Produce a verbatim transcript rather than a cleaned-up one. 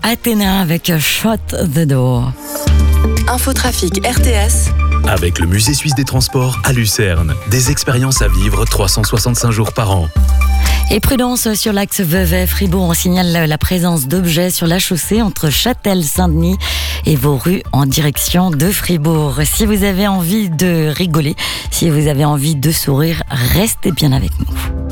Athéna avec Shut the Door. Infotrafic R T S. Avec le Musée suisse des transports à Lucerne. Des expériences à vivre trois cent soixante-cinq jours par an. Et prudence sur l'axe Vevey-Fribourg. On signale la présence d'objets sur la chaussée entre Châtel-Saint-Denis et vos rues en direction de Fribourg. Si vous avez envie de rigoler, si vous avez envie de sourire, restez bien avec nous.